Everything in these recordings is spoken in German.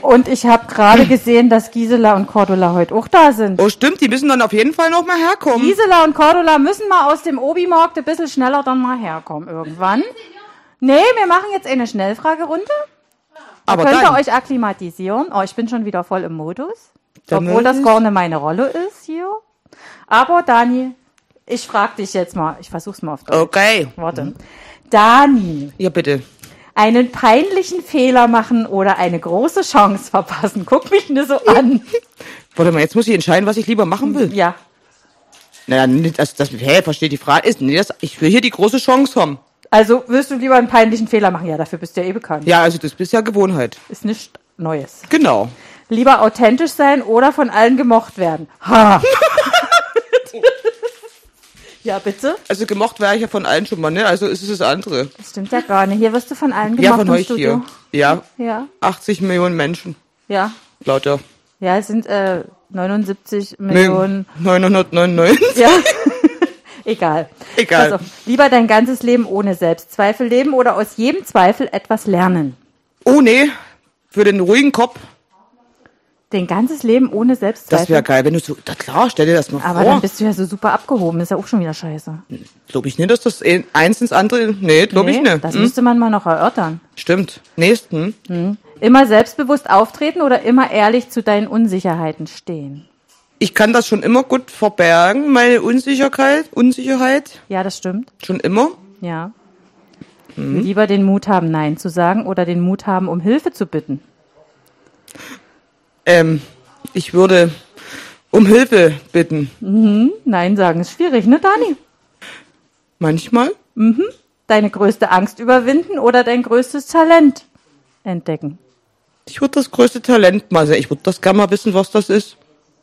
Und ich habe gerade gesehen, dass Gisela und Cordula heute auch da sind. Oh, stimmt, die müssen dann auf jeden Fall noch mal herkommen. Gisela und Cordula müssen mal aus dem Obi-Markt ein bisschen schneller dann mal herkommen irgendwann. Nee, wir machen jetzt eine Schnellfragerunde. Aber könnt ihr dann, euch akklimatisieren. Oh, ich bin schon wieder voll im Modus. Dann Obwohl das ist- gar nicht meine Rolle ist hier. Aber Dani, ich frage dich jetzt mal. Ich versuch's mal auf Deutsch. Okay. Warte. Dani, Ja, bitte. einen peinlichen Fehler machen oder eine große Chance verpassen. Guck mich nur so an. Warte mal, jetzt muss ich entscheiden, was ich lieber machen will. Ja. Naja, versteht die Frage. Ich will hier die große Chance haben. Also wirst du lieber einen peinlichen Fehler machen? Ja, dafür bist du ja eh bekannt. Ja, also das ist ja Gewohnheit. Ist nichts Neues. Genau. Lieber authentisch sein oder von allen gemocht werden. Ha! Ja, bitte? Also gemocht wäre ich ja von allen schon mal, ne? Also ist es das andere. Das stimmt ja gar nicht. Hier wirst du von allen Ja, gemocht von im euch Studio. hier. Ja, Ja, 80 Millionen Menschen. ja. Lauter. Ja, es sind 79 Millionen. 999. Ja. Egal. Egal. Pass auf. Lieber dein ganzes Leben ohne Selbstzweifel leben oder aus jedem Zweifel etwas lernen. Oh nee, für den ruhigen Kopf. Dein ganzes Leben ohne Selbstzweifel. Das wäre geil, wenn du so, na klar, stell dir das mal Aber vor. dann bist du ja so super abgehoben. Ist ja auch schon wieder scheiße. Glaube ich nicht, dass das eins ins andere, nee, glaube ich nicht. Das müsste man mal noch erörtern. Stimmt. Nächsten. Immer selbstbewusst auftreten oder immer ehrlich zu deinen Unsicherheiten stehen. Ich kann das schon immer gut verbergen, meine Unsicherheit. Ja, das stimmt. Schon immer. Ja. Lieber den Mut haben, Nein zu sagen oder den Mut haben, um Hilfe zu bitten. Ich würde um Hilfe bitten. Nein sagen ist schwierig, ne, Dani? Manchmal. Deine größte Angst überwinden oder dein größtes Talent entdecken. Ich würde das größte Talent mal sehen. Ich würde das gerne mal wissen, was das ist.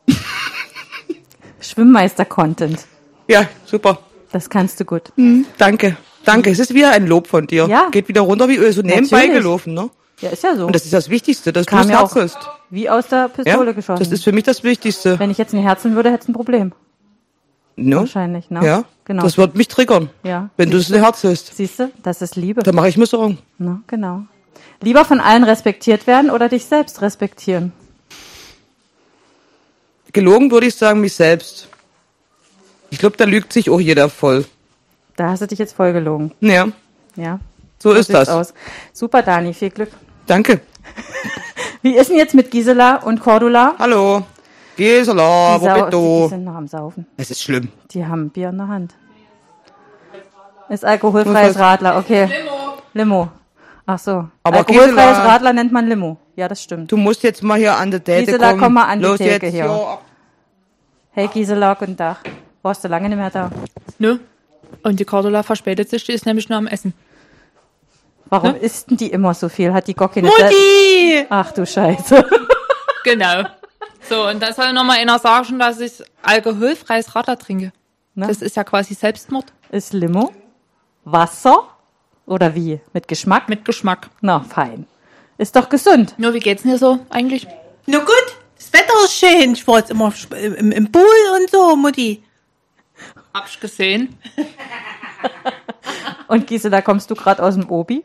Schwimmmeister-Content. Ja, super. Das kannst du gut. Danke. Danke. Es ist wieder ein Lob von dir. Ja. Geht wieder runter wie Öl. So nebenbei Natürlich. gelaufen, ne? Ja, ist ja so. Und das ist das Wichtigste, dass du Kam das ja Herz auch hast. wie aus der Ja? Pistole geschossen. Das ist für mich das Wichtigste. Wenn ich jetzt ein Herzen würde, hätte es ein Problem. Ne? Wahrscheinlich, ne? Ja. Genau. Das wird mich triggern. Ja. Wenn du das Herz hast. Siehst du, das ist Liebe. Dann mache ich mir Sorgen. Ne? Genau. Lieber von allen respektiert werden oder dich selbst respektieren. Gelogen würde ich sagen, mich selbst. Ich glaube, da lügt sich auch jeder voll. Da hast du dich jetzt voll gelogen. Ja, Ja. so ist sieht's das. aus. Super, Dani, viel Glück. Danke. Wie ist denn jetzt mit Gisela und Cordula? Hallo. Gisela, wo bist Die du? sind noch am Saufen. Es ist schlimm. Die haben Bier in der Hand. Ist alkoholfreies Radler, okay. Limo. Ach so. Aber Alkoholfreies Gisela- Radler nennt man Limo. Ja, das stimmt. Du musst jetzt mal hier an der Date Gisela, kommen. komm mal an die Los Theke jetzt, hier. ja. Hey Gisela, guten Tag. Warst du lange nicht mehr da? Nö. Und die Cordula verspätet sich, die ist nämlich nur am Essen. Warum Ne? isst denn die immer so viel? Hat die Gocki nicht... Mutti! Ach du Scheiße. Genau. So, und da soll nochmal einer sagen, dass ich alkoholfreies Radler trinke. Ne? Das ist ja quasi Selbstmord Ist Limo? Wasser? Oder wie? Mit Geschmack? mit Geschmack. Na, fein. Ist doch gesund. Nur, wie geht's denn dir so eigentlich? Na gut, das Wetter ist schön. Ich war jetzt immer im Pool und so, Mutti. Hab ich gesehen. Und Gisela, kommst du gerade aus dem Obi?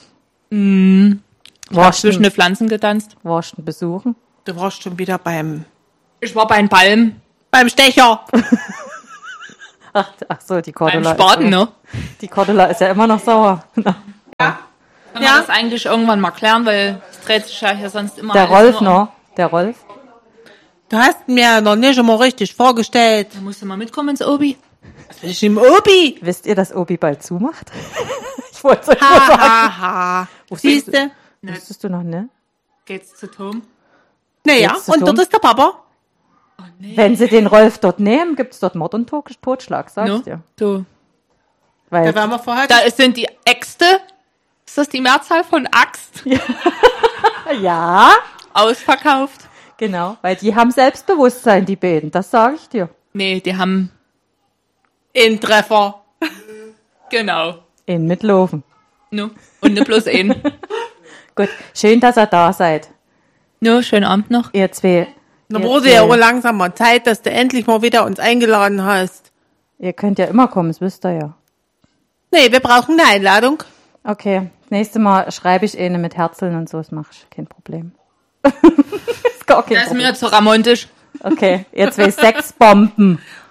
Hab zwischen den Pflanzen getanzt. Warst du besuchen? Du warst schon wieder beim Ich war beim Palm, Stecher. Ach so, die beim Cordula. Spaten, ne? Die Cordula ist ja immer noch sauer. Kann man das eigentlich irgendwann mal klären, weil es dreht sich ja hier sonst immer Der alles Rolf nur um- noch. Der Rolf. Du hast mir noch nicht immer richtig vorgestellt. Da musst du mal mitkommen ins Obi. Was will ich im Obi? Wisst ihr, dass Obi bald zumacht? Ich wollte es euch nur Ha, sagen. ha, ha. Siehste? Wusstest du noch, ne? Geht's zu Tom? Naja, Geht's zu und dumm? dort ist der Papa. Wenn sie den Rolf dort nehmen, gibt's dort Mord und Totschlag, sag's No? dir. Du. Weil, Da werden wir vorher. Da sind die Äxte. Ist das die Mehrzahl von Axt? ja, Ausverkauft. genau. Weil die haben Selbstbewusstsein, die beiden. Das sage ich dir. Nee, die haben, In Treffer. genau. In Mitlaufen. No. Und nicht bloß einen. Gut, schön, dass ihr da seid. No, schönen Abend noch. Ihr zwei. Da ihr wurde ja zwei. auch langsam mal Zeit, dass du endlich mal wieder uns eingeladen hast. Ihr könnt ja immer kommen, das wisst ihr ja. Nee, wir brauchen eine Einladung. Okay, das nächste Mal schreibe ich eine mit Herzeln und so, das mache ich, kein Problem. Ist gar kein Das ist Problem. mir zu romantisch. Okay, jetzt will ich Sexbomben.